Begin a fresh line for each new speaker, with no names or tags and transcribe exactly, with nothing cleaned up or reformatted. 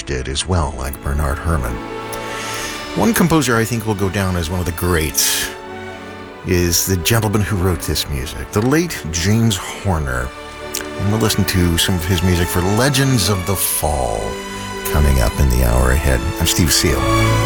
Bush did as well, like Bernard Herrmann. One composer I think will go down as one of the greats is the gentleman who wrote this music, the late James Horner. And we'll listen to some of his music for Legends of the Fall coming up in the hour ahead. I'm Steve Seal.